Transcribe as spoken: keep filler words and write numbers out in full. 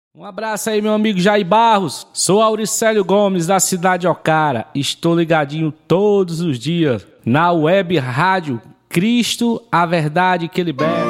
Um abraço aí, meu amigo Jair Barros. Sou Auricélio Gomes, da cidade de Ocara. Estou ligadinho todos os dias na web rádio Cristo, a verdade que liberta.